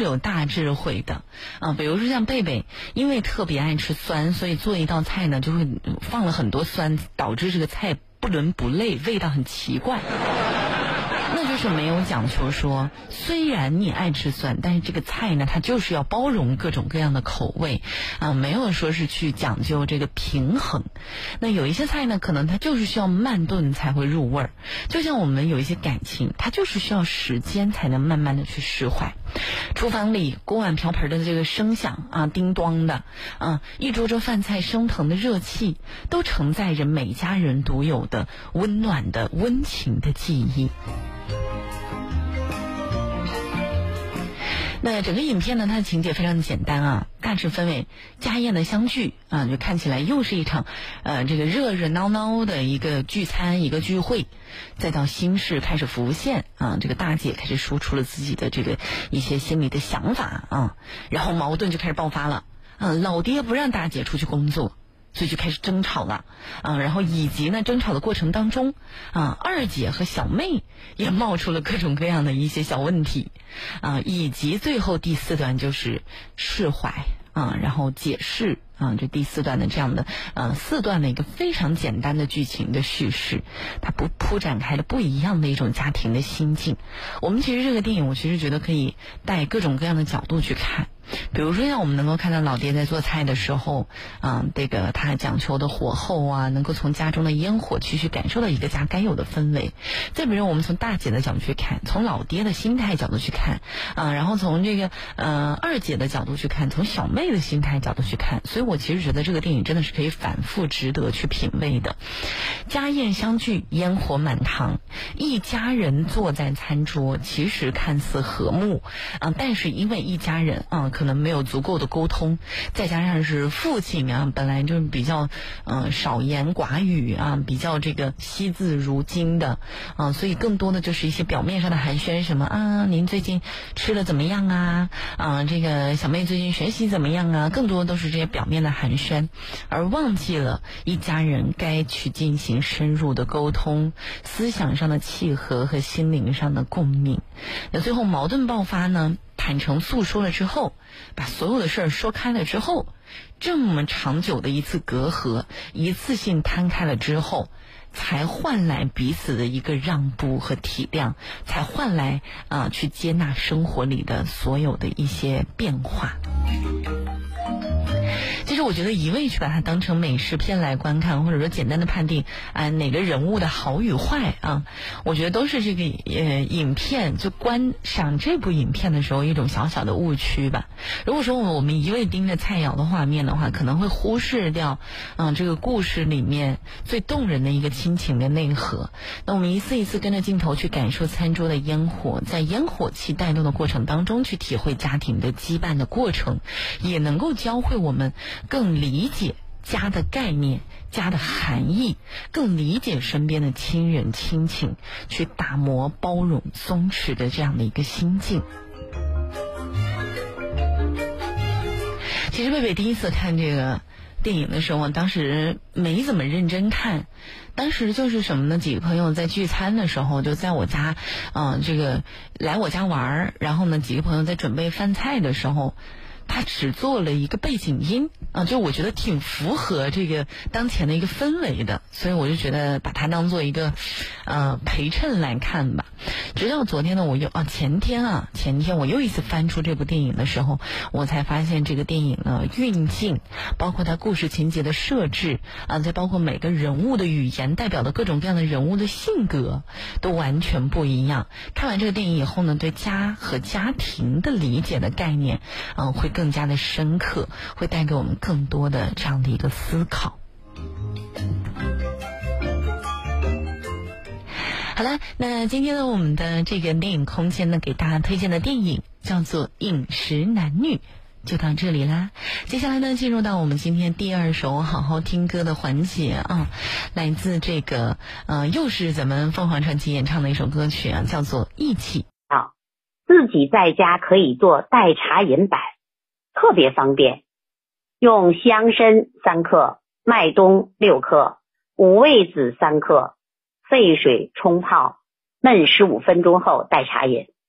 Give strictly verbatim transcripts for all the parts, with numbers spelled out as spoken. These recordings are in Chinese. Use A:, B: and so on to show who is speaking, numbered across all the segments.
A: 是有大智慧的啊。比如说像贝贝，因为特别爱吃酸，所以做一道菜呢就会放了很多酸，导致这个菜不伦不类，味道很奇怪。那就是没有讲求说，虽然你爱吃酸，但是这个菜呢，它就是要包容各种各样的口味啊，没有说是去讲究这个平衡。那有一些菜呢，可能它就是需要慢炖才会入味儿，就像我们有一些感情，它就是需要时间才能慢慢的去释怀。厨房里锅碗瓢盆的这个声响啊，叮咚的啊，一桌桌饭菜升腾的热气，都承载着每家人独有的温暖的温情的记忆。那整个影片呢，它的情节非常的简单啊，大致分为家宴的相聚啊，就看起来又是一场呃这个热热闹闹的一个聚餐一个聚会，再到心事开始浮现啊，这个大姐开始说出了自己的这个一些心里的想法啊，然后矛盾就开始爆发了，嗯，老爹不让大姐出去工作，所以就开始争吵了啊，然后以及呢争吵的过程当中啊，二姐和小妹也冒出了各种各样的一些小问题啊，以及最后第四段就是释怀啊，然后解释啊，这第四段的这样的呃四段的一个非常简单的剧情的叙事，它不铺展开了不一样的一种家庭的心境。我们其实这个电影，我其实觉得可以带各种各样的角度去看。比如说像我们能够看到老爹在做菜的时候啊，这个他讲求的火候啊，能够从家中的烟火去去感受到一个家该有的氛围。再比如我们从大姐的角度去看，从老爹的心态角度去看啊，然后从这个呃二姐的角度去看，从小妹的心态角度去看，所以我其实觉得这个电影真的是可以反复值得去品味的。家宴相聚，烟火满堂，一家人坐在餐桌，其实看似和睦啊，但是因为一家人啊可能没有足够的沟通，再加上是父亲啊本来就是比较呃少言寡语啊，比较这个惜字如金的啊，所以更多的就是一些表面上的寒暄，什么啊您最近吃的怎么样啊啊这个小妹最近学习怎么样啊，更多的都是这些表面的寒暄，而忘记了一家人该去进行深入的沟通，思想上的契合和心灵上的共鸣。那最后矛盾爆发呢，坦诚诉说了之后，把所有的事儿说开了之后，这么长久的一次隔阂一次性摊开了之后，才换来彼此的一个让步和体谅，才换来啊、呃、去接纳生活里的所有的一些变化。其实我觉得一味去把它当成美食片来观看，或者说简单的判定啊、呃、哪个人物的好与坏啊，我觉得都是这个呃影片就观赏这部影片的时候一种小小的误区吧。如果说我们一味盯着菜肴的画面的话，可能会忽视掉嗯、呃、这个故事里面最动人的一个亲情的内核。那我们一次一次跟着镜头去感受餐桌的烟火，在烟火气带动的过程当中去体会家庭的羁绊的过程，也能够教会我们更理解家的概念，家的含义，更理解身边的亲人亲情，去打磨包容松弛的这样的一个心境。其实贝贝第一次看这个电影的时候，当时没怎么认真看，当时就是什么呢？几个朋友在聚餐的时候，就在我家，嗯、呃，这个来我家玩，然后呢，几个朋友在准备饭菜的时候，他只做了一个背景音啊，就我觉得挺符合这个当前的一个氛围的，所以我就觉得把它当做一个呃陪衬来看吧。直到昨天呢，我又啊前天啊前天我又一次翻出这部电影的时候，我才发现这个电影呢运镜，包括它故事情节的设置啊，再包括每个人物的语言代表的各种各样的人物的性格，都完全不一样。看完这个电影以后呢，对家和家庭的理解的概念，嗯、呃，会更加的深刻，会带给我们更多的这样的一个思考。好了，那今天呢，我们的这个电影空间呢，给大家推荐的电影叫做《饮食男女》，就到这里啦。接下来呢，进入到我们今天第二首好好听歌的环节啊，来自这个呃，又是咱们凤凰传奇演唱的一首歌曲啊，叫做《义气》。
B: 啊，自己在家可以做代茶饮摆，特别方便。用香参三克，麦冬六克，五味子三克，沸水冲泡，焖十五分钟后代茶饮。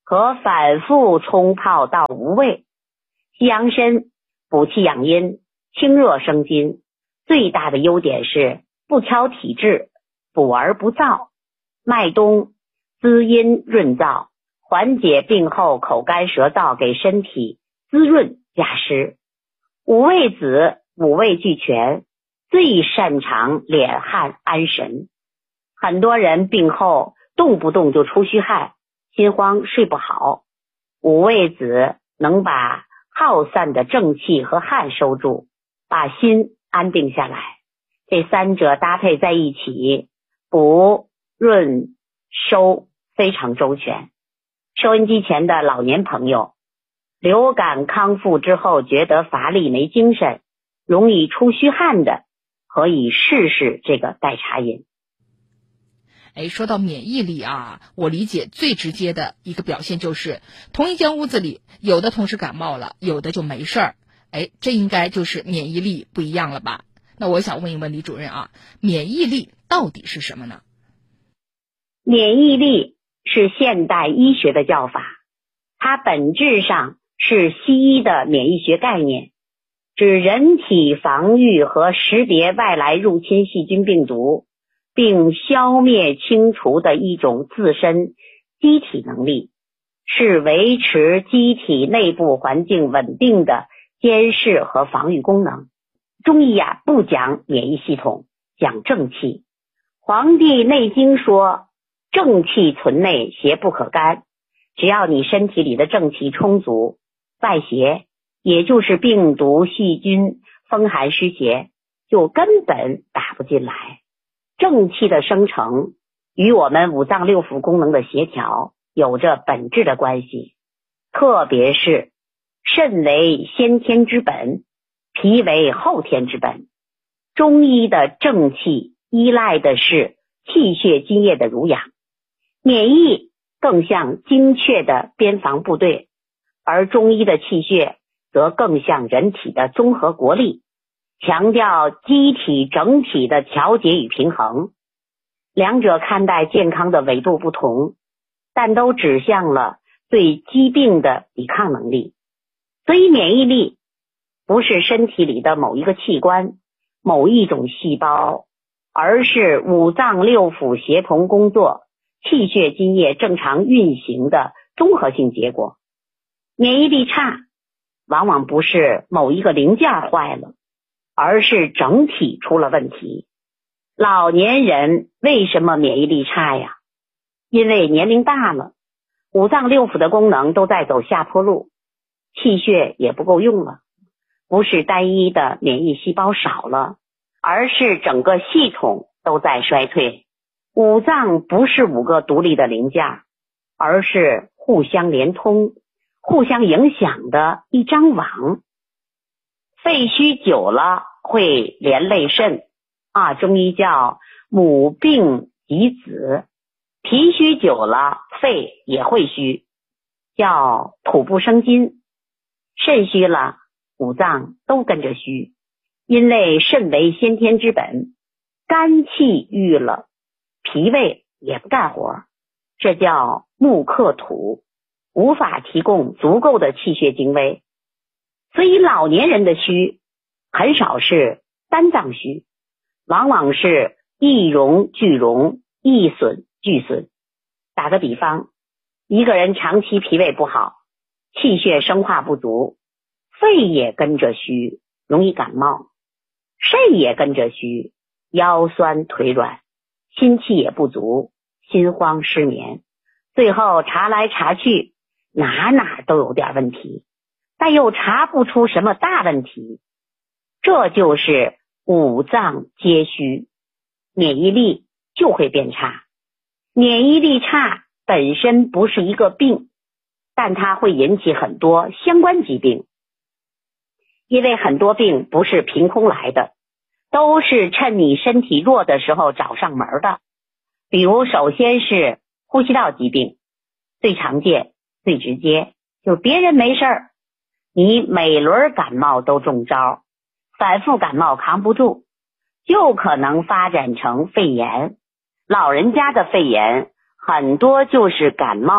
B: 可反复冲泡到无味。西洋参补气养阴，清热生津，最大的优点是不挑体质，补而不燥。麦冬滋阴润燥，缓解病后口干舌燥，给身体滋润加湿。五味子五味俱全，最擅长敛汗安神。很多人病后动不动就出虚汗，心慌睡不好，五味子能把耗散的正气和汗收住，把心安定下来。这三者搭配在一起，补润收非常周全。收音机前的老年朋友，流感康复之后觉得乏力没精神，容易出虚汗的，可以试试这个代茶饮。
C: 哎，说到免疫力啊，我理解最直接的一个表现就是同一间屋子里，有的同事感冒了，有的就没事儿。哎，这应该就是免疫力不一样了吧？那我想问一问李主任啊，免疫力到底是什么呢？
B: 免疫力是现代医学的叫法，它本质上是西医的免疫学概念，指人体防御和识别外来入侵细菌病毒，并消灭清除的一种自身机体能力，是维持机体内部环境稳定的监视和防御功能。中医啊，不讲免疫系统，讲正气。《黄帝内经》说，正气存内，邪不可干。只要你身体里的正气充足，外邪，也就是病毒、细菌、风寒湿邪，就根本打不进来。正气的生成与我们五脏六腑功能的协调有着本质的关系，特别是肾为先天之本，脾为后天之本。中医的正气依赖的是气血津液的濡养，免疫更像精确的边防部队，而中医的气血则更像人体的综合国力，强调机体整体的调节与平衡。两者看待健康的纬度不同，但都指向了对疾病的抵抗能力。所以免疫力不是身体里的某一个器官、某一种细胞，而是五脏六腑协同工作、气血津液正常运行的综合性结果。免疫力差，往往不是某一个零件坏了，而是整体出了问题。老年人为什么免疫力差呀？因为年龄大了，五脏六腑的功能都在走下坡路，气血也不够用了。不是单一的免疫细胞少了，而是整个系统都在衰退。五脏不是五个独立的零件，而是互相连通、互相影响的一张网。肺虚久了会连累肾啊，中医叫母病及子。脾虚久了肺也会虚，叫土不生金。肾虚了五脏都跟着虚，因为肾为先天之本，肝气郁了，脾胃也不干活，这叫木克土，无法提供足够的气血精微。所以老年人的虚很少是单脏虚，往往是一荣俱荣，一损俱损。打个比方，一个人长期脾胃不好，气血生化不足，肺也跟着虚，容易感冒；肾也跟着虚，腰酸腿软；心气也不足，心慌失眠。最后查来查去，哪哪都有点问题，但又查不出什么大问题。这就是五脏皆虚，免疫力就会变差。免疫力差本身不是一个病，但它会引起很多相关疾病。因为很多病不是凭空来的，都是趁你身体弱的时候找上门的。比如首先是呼吸道疾病，最常见最直接，就是别人没事儿，你每轮感冒都中招，反复感冒扛不住，就可能发展成肺炎。老人家的肺炎很多就是感冒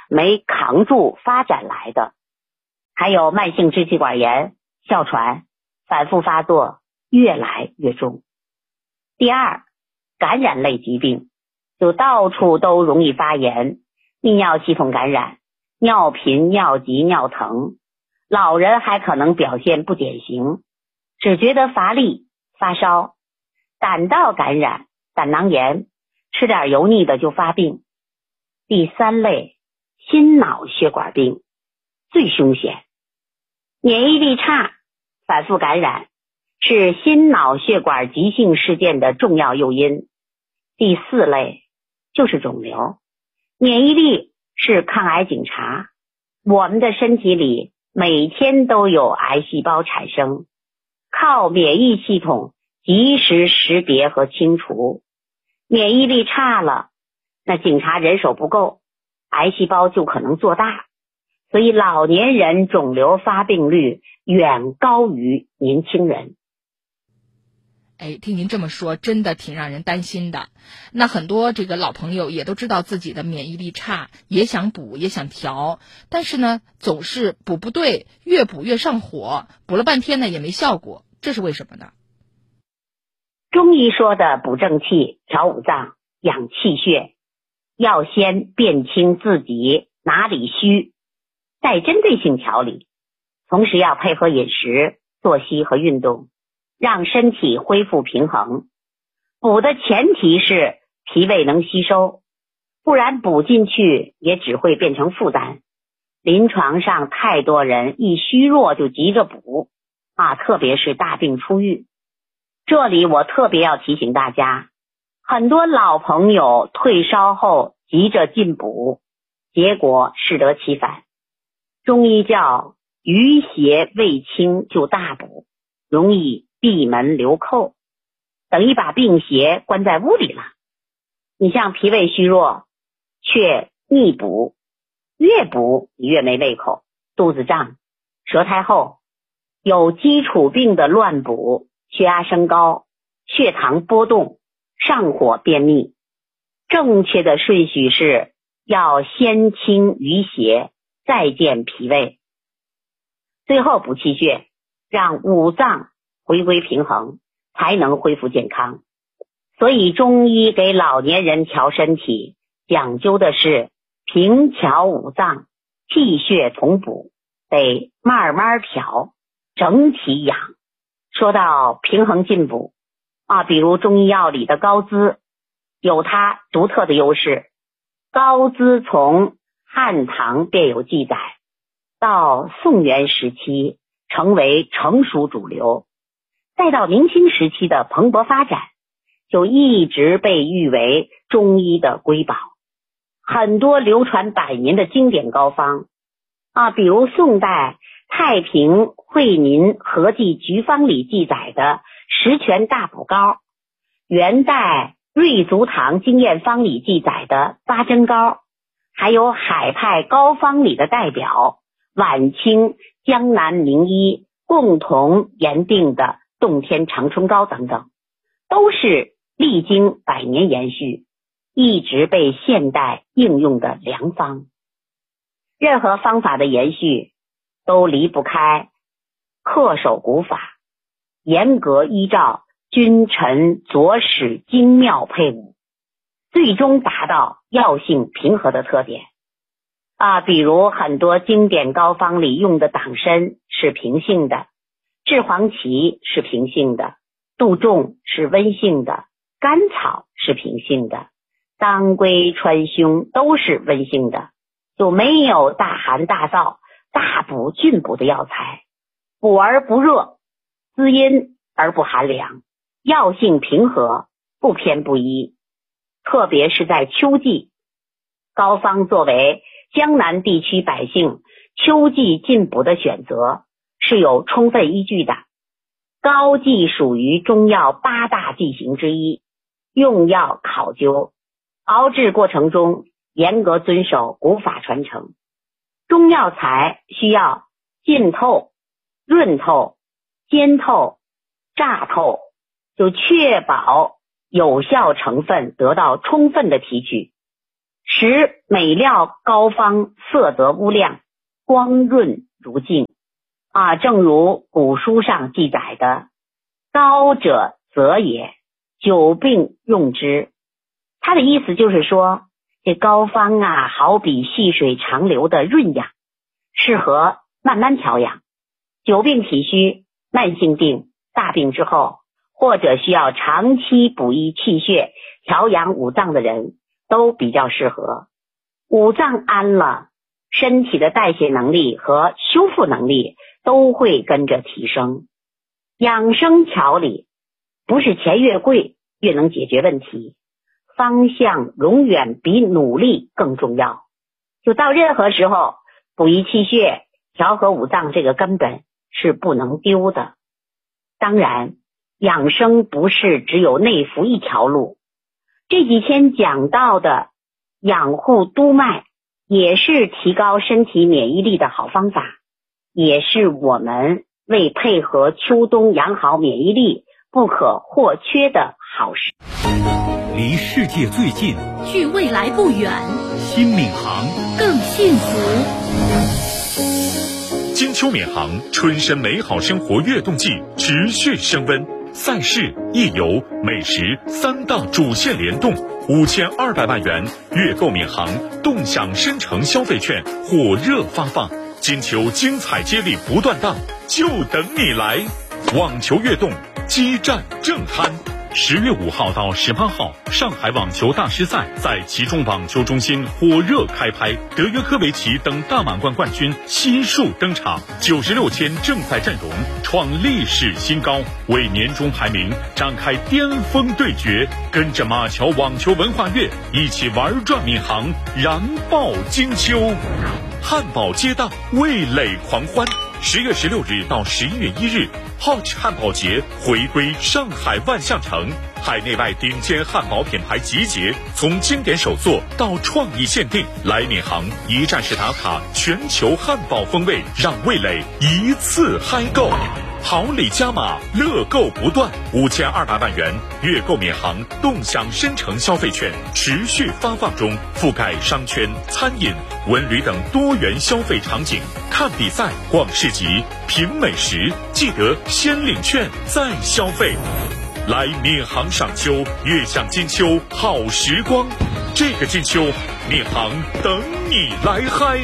B: 没扛住发展来的。还有慢性支气管炎、哮喘，反复发作，越来越重。第二，感染类疾病，就到处都容易发炎，泌尿系统感染、尿频、尿急、尿疼，老人还可能表现不典型，只觉得乏力、发烧。胆道感染、胆囊炎，吃点油腻的就发病。第三类，心脑血管病，最凶险。免疫力差，反复感染，是心脑血管急性事件的重要诱因。第四类就是肿瘤。免疫力是抗癌警察，我们的身体里每天都有癌细胞产生，靠免疫系统及时识别和清除。免疫力差了，那警察人手不够，癌细胞就可能做大。所以老年人肿瘤发病率远高于年轻人。
C: 哎，听您这么说，真的挺让人担心的。那很多这个老朋友也都知道自己的免疫力差，也想补，也想调，但是呢，总是补不对，越补越上火，补了半天呢也没效果，这是为什么呢？
B: 中医说的补正气、调五脏、养气血，要先辨清自己哪里虚，再针对性调理，同时要配合饮食、作息和运动，让身体恢复平衡。补的前提是脾胃能吸收，不然补进去也只会变成负担。临床上太多人一虚弱就急着补啊，特别是大病初愈。这里我特别要提醒大家，很多老朋友退烧后急着进补，结果适得其反。中医叫余邪未清就大补，容易闭门留寇，等于把病邪关在屋里了。你像脾胃虚弱，却逆补，越补你越没胃口，肚子胀，舌苔厚，有基础病的乱补，血压升高，血糖波动，上火便秘。正确的顺序是要先清余邪，再健脾胃，最后补气血，让五脏回归平衡，才能恢复健康。所以中医给老年人调身体，讲究的是平调五脏，气血同补，得慢慢调，整体养。说到平衡进补啊，比如中医药里的高滋有它独特的优势。高滋从汉唐便有记载，到宋元时期成为成熟主流，再到明清时期的蓬勃发展，就一直被誉为中医的瑰宝。很多流传百年的经典膏方啊，比如宋代太平惠民合剂局方里记载的十全大补膏，元代瑞足堂经验方里记载的八珍膏，还有海派膏方里的代表晚清江南名医共同研定的洞天长春膏等等，都是历经百年延续，一直被现代应用的良方。任何方法的延续都离不开恪守古法，严格依照君臣佐使精妙配伍，最终达到药性平和的特点啊。比如很多经典膏方里用的党参是平性的，炙黄芪是平性的，杜仲是温性的，甘草是平性的，当归川芎都是温性的，就没有大寒大燥大补峻补的药材，补而不热，滋阴而不寒凉，药性平和，不偏不倚。特别是在秋季，膏方作为江南地区百姓秋季进补的选择是有充分依据的。膏剂属于中药八大剂型之一，用药考究，熬制过程中严格遵守古法传承。中药材需要浸透、润透、煎透、炸透，就确保有效成分得到充分的提取。 使美料膏方色泽乌亮，光润如镜啊，正如古书上记载的，膏者泽也，久病用之。他的意思就是说，这膏方啊，好比细水长流的润养，适合慢慢调养。久病体虚、慢性病、大病之后，或者需要长期补益气血、调养五脏的人，都比较适合。五脏安了，身体的代谢能力和修复能力都会跟着提升。养生调理不是钱越贵越能解决问题，方向永远比努力更重要。就到任何时候，补益气血、调和五脏这个根本是不能丢的。当然，养生不是只有内服一条路，这几天讲到的养护督脉也是提高身体免疫力的好方法，也是我们为配合秋冬养好免疫力不可或缺的好事。
D: 离世界最近，
E: 距未来不远，
D: 新闵行
E: 更幸福。
F: 金秋闵行春深美好生活跃动季持续升温，赛事、艺游、美食三大主线联动，五千二百万元月购闵行动享深城消费券火热发放，金秋精彩接力不断档，就等你来！网球跃动，激战正酣。十月五号到十八号，上海网球大师赛在其中网球中心火热开拍，德约科维奇等大满贯冠军悉数登场，九十六签正赛阵容创历史新高，为年终排名展开巅峰对决。跟着马桥网球文化月一起玩转闵行，燃爆金秋。汉堡街道，味蕾狂欢。十月十六日到十一月一日，Hot 汉堡节回归上海万象城，海内外顶尖汉堡品牌集结，从经典手作到创意限定，来闵行一站式打卡全球汉堡风味，让味蕾一次嗨购。好礼加码，乐购不断，五千二百万元月购闵行动享深城消费券持续发放中，覆盖商圈、餐饮、文旅等多元消费场景。看比赛、逛市集、品美食，记得先领券再消费。来闵行赏秋，悦享金秋好时光。这个金秋，闵行等你来嗨。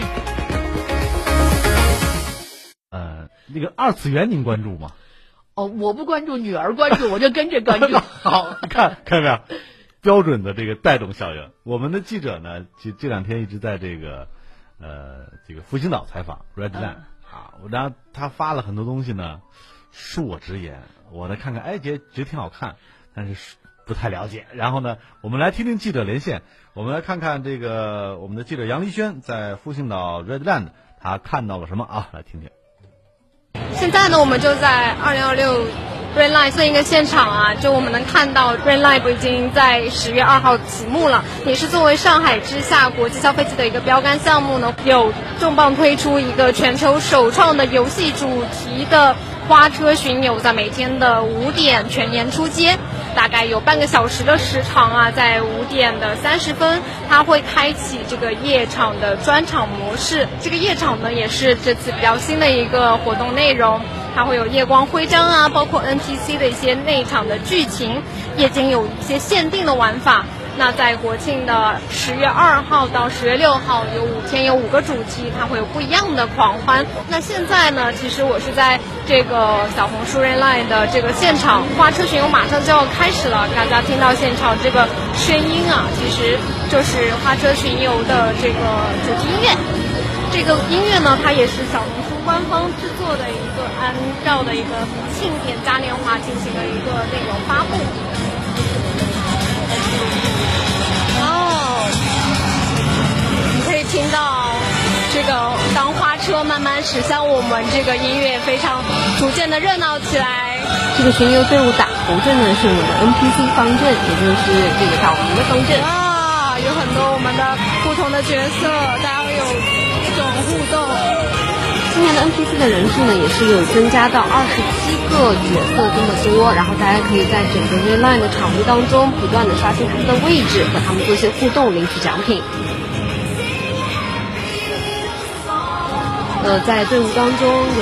G: 呃，那个二次元您关注吗？
C: 哦，我不关注，女儿关注，我就跟着关注。
G: 好，看看到没有，标准的这个带动效应。我们的记者呢，这这两天一直在这个呃这个复兴岛采访 Redland、嗯、啊，然后他发了很多东西呢，恕我直言，我呢看看，哎，觉觉得挺好看，但是不太了解。然后呢，我们来听听记者连线，我们来看看这个我们的记者杨丽轩在复兴岛 Redland 他看到了什么啊？来听听。
H: 现在呢，我们就在二零二六 Red Live 这一个现场啊，就我们能看到 Red Live 已经在十月二号启幕了，也是作为上海之夏国际消费季的一个标杆项目呢，有重磅推出一个全球首创的游戏主题的花车巡游，在每天的五点全年出街，大概有半个小时的时长啊，在五点的三十分，它会开启这个夜场的专场模式。这个夜场呢，也是这次比较新的一个活动内容，它会有夜光徽章啊，包括 N P C 的一些内场的剧情，夜间有一些限定的玩法。那在国庆的十月二号到十月六号有五天有五个主题，它会有不一样的狂欢。那现在呢，其实我是在这个小红书 Red Line 的这个现场，花车巡游马上就要开始了，大家听到现场这个声音啊，其实就是花车巡游的这个主题音乐。这个音乐呢，它也是小红书官方制作的一个按照的一个庆典嘉年华进行的一个内容发布。听到这个当花车慢慢驶向我们，这个音乐非常逐渐的热闹起来。
I: 这个巡游队伍打头阵呢是我们的 N P C 方阵，也就是这个导航的方阵。
H: 哇，有很多我们的不同的角色，大家会有一种互动。
I: 今年的 N P C 的人数呢也是有增加到二十七个角色这么多，然后大家可以在整个 Red Line 的场域当中不断的刷新他们的位置，和他们做一些互动，领取奖品。 呃，在队伍当中。